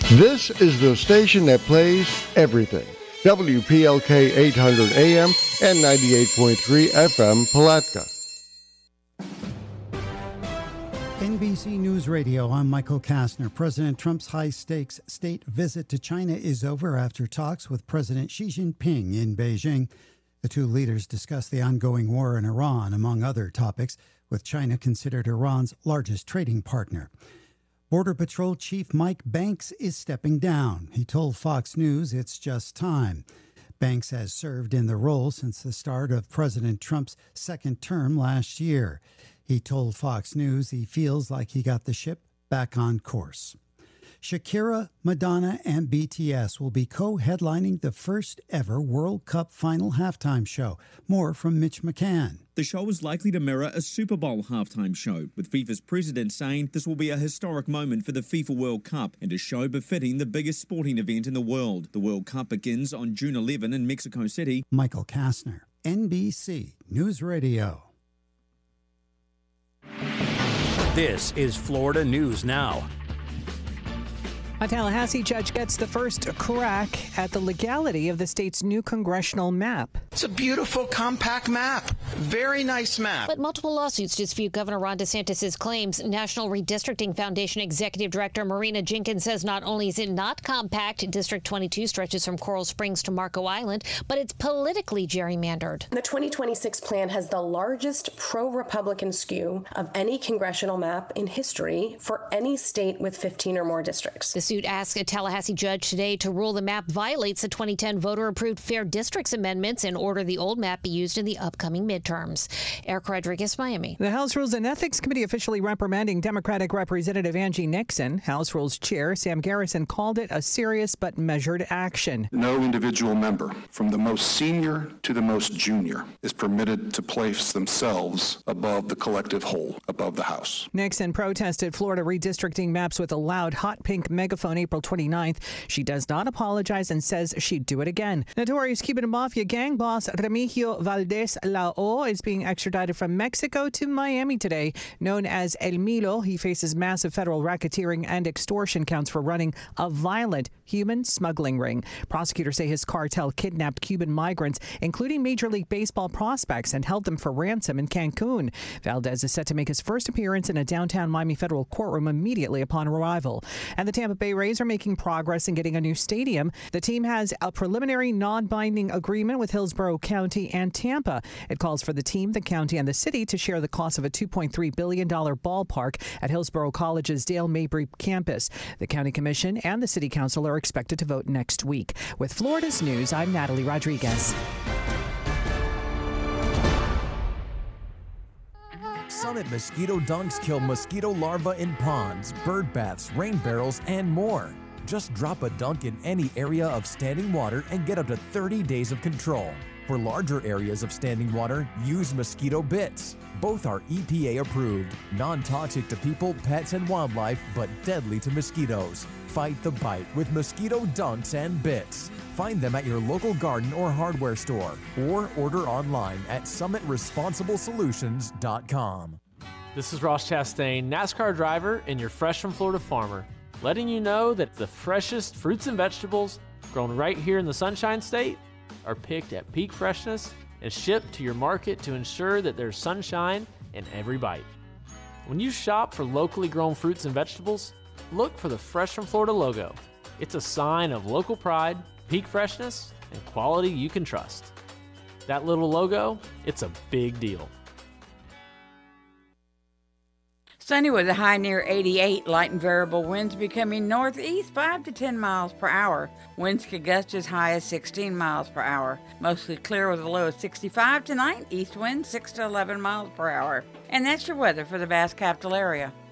This is the station that plays everything. WPLK 800 AM and 98.3 FM Palatka. NBC News Radio, I'm Michael Kastner. President Trump's high-stakes state visit to China is over after talks with President Xi Jinping in Beijing. The two leaders discussed the ongoing war in Iran, among other topics, with China considered Iran's largest trading partner. Border Patrol Chief Mike Banks is stepping down. He told Fox News it's just time. Banks has served in the role since the start of President Trump's second term last year. He told Fox News he feels like he got the ship back on course. Shakira, Madonna, and BTS will be co-headlining the first ever World Cup final halftime show. More from Mitch McCann. The show is likely to mirror a Super Bowl halftime show, with FIFA's president saying this will be a historic moment for the FIFA World Cup and a show befitting the biggest sporting event in the world. The World Cup begins on June 11 in Mexico City. Michael Kastner, NBC News Radio. This is Florida News Now. A Tallahassee judge gets the first crack at the legality of the state's new congressional map. It's a beautiful, compact map. Very nice map. But multiple lawsuits dispute Governor Ron DeSantis' claims. National Redistricting Foundation Executive Director Marina Jenkins says not only is it not compact, District 22 stretches from Coral Springs to Marco Island, but it's politically gerrymandered. The 2026 plan has the largest pro-Republican skew of any congressional map in history for any state with 15 or more districts. The suit asks a Tallahassee judge today to rule the map violates the 2010 voter-approved Fair Districts amendments and order the old map be used in the upcoming midterms. Eric Rodriguez, Miami. The House Rules and Ethics Committee officially reprimanding Democratic Representative Angie Nixon. House Rules Chair Sam Garrison called it a serious but measured action. No individual member, from the most senior to the most junior, is permitted to place themselves above the collective whole, above the House. Nixon protested Florida redistricting maps with a loud hot pink megaphone April 29th. She does not apologize and says she'd do it again. Notorious Cuban Mafia gang boss Remigio Valdez Lao is being extradited from Mexico to Miami today. Known as El Milo, he faces massive federal racketeering and extortion counts for running a violent human smuggling ring. Prosecutors say his cartel kidnapped Cuban migrants, including Major League Baseball prospects, and held them for ransom in Cancun. Valdez is set to make his first appearance in a downtown Miami federal courtroom immediately upon arrival. And the Tampa Bay Rays are making progress in getting a new stadium. The team has a preliminary non-binding agreement with Hillsborough County and Tampa. It calls for the team, the county, and the city to share the cost of a $2.3 billion ballpark at Hillsborough College's Dale Mabry campus. The county commission and the city council are expected to vote next week. With Florida's News, I'm Natalie Rodriguez. Summit Mosquito Dunks kill mosquito larvae in ponds, bird baths, rain barrels, and more. Just drop a dunk in any area of standing water and get up to 30 days of control. For larger areas of standing water, use mosquito bits. Both are EPA approved, non-toxic to people, pets, and wildlife, but deadly to mosquitoes. Fight the bite with mosquito dunks and bits. Find them at your local garden or hardware store, or order online at summitresponsiblesolutions.com. This is Ross Chastain, NASCAR driver and your Fresh from Florida farmer, letting you know that the freshest fruits and vegetables grown right here in the Sunshine State are picked at peak freshness and shipped to your market to ensure that there's sunshine in every bite. When you shop for locally grown fruits and vegetables, look for the Fresh from Florida logo. It's a sign of local pride, peak freshness, and quality you can trust. That little logo, it's a big deal. Sunny with a high near 88, light and variable winds becoming northeast 5 to 10 miles per hour. Winds could gust as high as 16 miles per hour. Mostly clear with a low of 65 tonight, east wind 6 to 11 miles per hour. And that's your weather for the vast capital area.